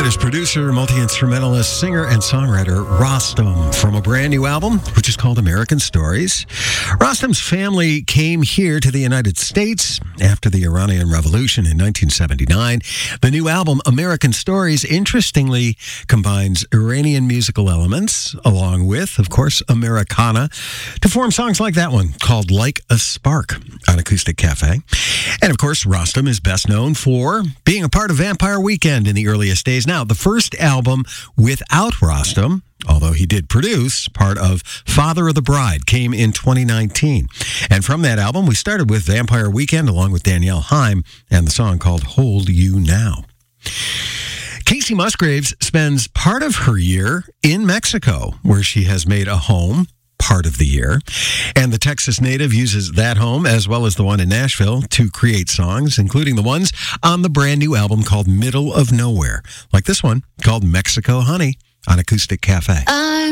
artist, producer, multi-instrumentalist, singer, and songwriter Rostam from a brand new album, which is called American Stories. Rostam's family came here to the United States after the Iranian Revolution in 1979. The new album, American Stories, interestingly combines Iranian musical elements along with, of course, Americana to form songs like that one called Like a Spark on Acoustic Cafe. And of course, Rostam is best known for being a part of Vampire Weekend in the earliest days. Now, the first album without Rostam, although he did produce part of Father of the Bride, came in 2019. And from that album, we started with Vampire Weekend along with Danielle Haim and the song called Hold You Now. Casey Musgraves spends part of her year in Mexico, where she has made a home part of the year. And the Texas native uses that home, as well as the one in Nashville, to create songs, including the ones on the brand new album called Middle of Nowhere, like this one called Mexico Honey on Acoustic Cafe.